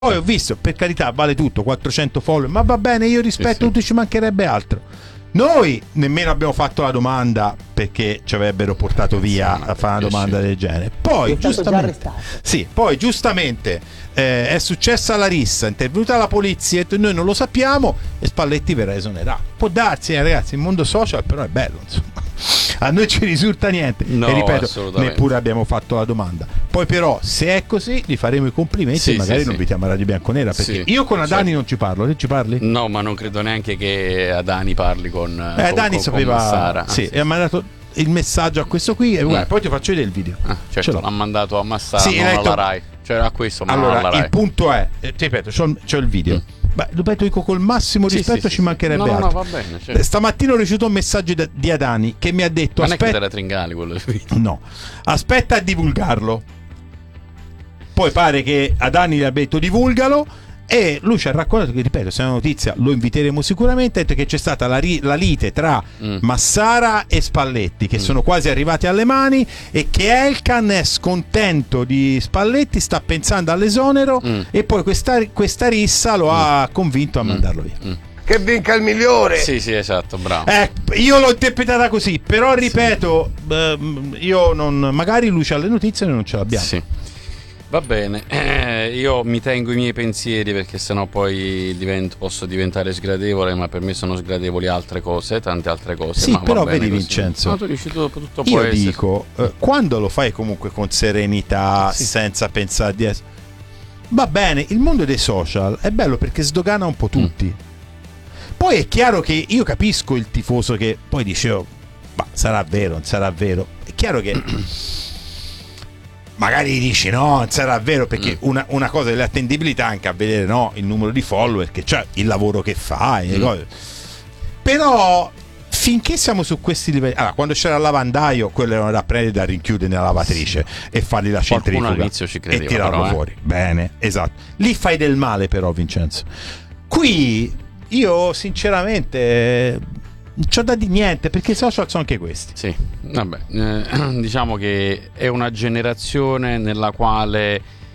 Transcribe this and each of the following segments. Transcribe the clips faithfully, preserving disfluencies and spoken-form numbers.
Poi ho visto, per carità, vale tutto, quattrocento follower, ma va bene, io rispetto sì, sì. tutti, ci mancherebbe altro. Noi nemmeno abbiamo fatto la domanda perché ci avrebbero portato via sì, a fare una domanda sì. del genere. Poi giustamente, sì, poi giustamente eh, è successa la rissa, è intervenuta la polizia, e noi non lo sappiamo e Spalletti verrà esonerato. Può darsi, eh, ragazzi, il mondo social però è bello, insomma. A noi ci risulta niente, no, e ripeto, neppure abbiamo fatto la domanda. Poi però se è così gli faremo i complimenti, sì, e magari sì, non sì. invitiamo a Radio Bianconera, perché sì. io con Adani sì. non ci parlo. Te ci parli? No, ma non credo neanche che Adani parli con eh, Adani con, sapeva con Massara. Sì, ah, sì. e ha mandato il messaggio a questo qui e guarda, mm. poi ti faccio vedere il video. Ah, certo, l'ha mandato a Massara, sì, non detto... alla Rai. Cioè a questo, ma allora, non alla Rai. Il punto è, eh, ti ripeto, c'ho, c'ho il video. Mm. Beh, ripeto, dico col massimo rispetto, sì, sì, ci sì. mancherebbe no, altro. No, va bene, certo. Stamattina ho ricevuto un messaggio di Adani che mi ha detto: non aspetta, è che te la Tringali quello del video. No, aspetta a divulgarlo. Poi pare che Adani gli abbia detto divulgalo, e lui ci ha raccontato che, ripeto, se è una notizia lo inviteremo sicuramente, ha detto che c'è stata la, ri- la lite tra mm. Massara e Spalletti, che mm. sono quasi arrivati alle mani, e che Elkann è scontento di Spalletti, sta pensando all'esonero, mm. e poi questa, questa rissa lo mm. ha convinto a mm. mandarlo via. Mm. Che vinca il migliore. Sì, sì, esatto, bravo. Eh, io l'ho interpretata così, però ripeto, sì. eh, io non, magari lui c'ha le notizie e noi non ce l'abbiamo. Sì. Va bene, eh, io mi tengo i miei pensieri perché sennò poi divento, posso diventare sgradevole, ma per me sono sgradevoli altre cose, tante altre cose. Sì, ma però va bene vedi così. Vincenzo, no, tu dici, tutto, tutto io può dico, eh, quando lo fai comunque con serenità, sì. senza pensare di essere... Va bene, il mondo dei social è bello perché sdogana un po' tutti. Mm. Poi è chiaro che io capisco il tifoso che poi dice, oh, ma sarà vero, non sarà vero. È chiaro che... magari dici no, non sarà vero, perché mm. una, una cosa dell'attendibilità anche a vedere, no, il numero di follower, che c'è il lavoro che fai, mm. le cose. Però finché siamo su questi livelli, allora, quando c'era il lavandaio, quello era da prendere, da rinchiudere nella lavatrice sì. e fargli la centrifuga ci credeva, e tirarlo però, eh. fuori. Bene, esatto. Lì fai del male però, Vincenzo. Qui io sinceramente non c'ho da di niente, perché i social sono anche questi. Sì, vabbè, eh, diciamo che è una generazione nella quale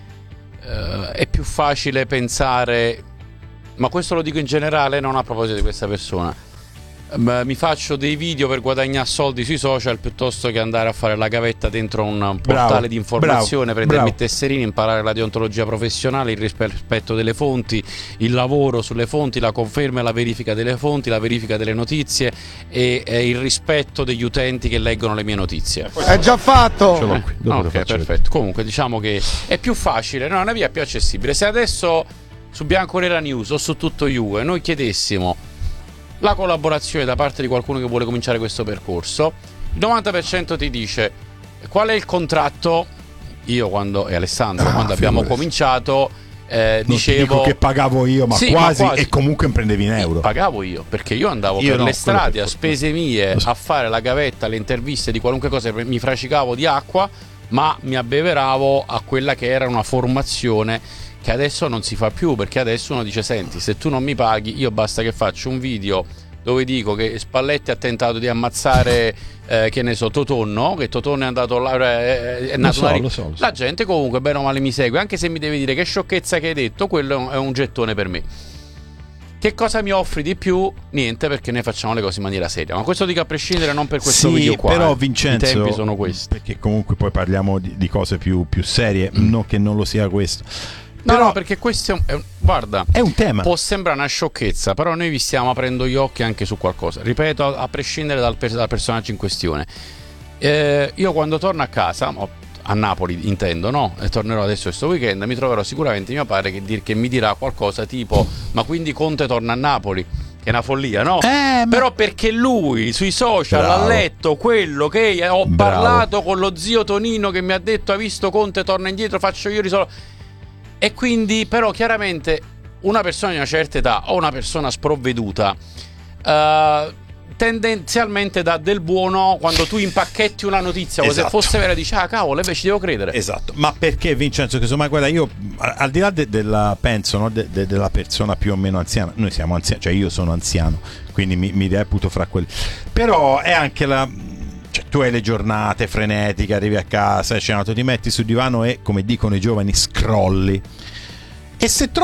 eh, è più facile pensare, ma questo lo dico in generale, non a proposito di questa persona. Beh, mi faccio dei video per guadagnare soldi sui social piuttosto che andare a fare la gavetta dentro un portale bravo, di informazione, bravo, prendermi bravo. tesserini, imparare la deontologia professionale, il rispetto delle fonti, il lavoro sulle fonti, la conferma e la verifica delle fonti, la verifica delle notizie e, e il rispetto degli utenti che leggono le mie notizie. È già fatto! Eh, ok, perfetto. Vedere. Comunque diciamo che è più facile, no, è una via più accessibile. Se adesso su Bianconera News o su Tutto Juve noi chiedessimo la collaborazione da parte di qualcuno che vuole cominciare questo percorso, il novanta per cento ti dice qual è il contratto. Io quando e Alessandro ah, quando abbiamo cominciato eh, non dicevo ti dico che pagavo io, ma, sì, quasi, ma quasi, e comunque prendevi in euro. Pagavo io perché io andavo io per no, le strade a spese mie a fare la gavetta, le interviste di qualunque cosa, mi fracicavo di acqua, ma mi abbeveravo a quella che era una formazione che adesso non si fa più, perché adesso uno dice senti, se tu non mi paghi io basta che faccio un video dove dico che Spalletti ha tentato di ammazzare eh, che ne so Totonno, che Totonno è andato là, è, è nato lo so, una... lo so, lo so. La gente comunque bene o male mi segue, anche se mi deve dire che sciocchezza che hai detto, quello è un gettone per me. Che cosa mi offri di più? Niente, perché noi facciamo le cose in maniera seria. Ma questo dico a prescindere, non per questo sì, video qua. Però eh. Vincenzo, i tempi sono questi. Perché comunque poi parliamo di, di cose più, più serie, mm. non che non lo sia questo. Però, no, no, perché questo è un, è un, guarda, è un tema. Può sembrare una sciocchezza, però noi vi stiamo aprendo gli occhi anche su qualcosa. Ripeto, a, a prescindere dal, dal personaggio in questione. Eh, io quando torno a casa, a Napoli intendo, no? E tornerò adesso questo weekend, mi troverò sicuramente mio padre che, dir, che mi dirà qualcosa tipo: ma quindi Conte torna a Napoli? Che è una follia, no? Eh, ma... Però perché lui sui social Bravo. ha letto quello che ho Bravo. parlato con lo zio Tonino che mi ha detto: hai visto Conte torna indietro, faccio io risolvo. E quindi però chiaramente una persona di una certa età o una persona sprovveduta uh, tendenzialmente dà del buono quando tu impacchetti una notizia, esatto. come se fosse vera, dici ah cavolo, invece ci devo credere. Esatto. Ma perché Vincenzo, che insomma guarda, io al di là de- della penso no, de- de- della persona più o meno anziana, noi siamo anziani, cioè io sono anziano, quindi mi, mi reputo fra quelli, però è anche la, cioè, tu hai le giornate frenetiche, arrivi a casa, cenato, ti metti sul divano e, come dicono i giovani, scrolli. E se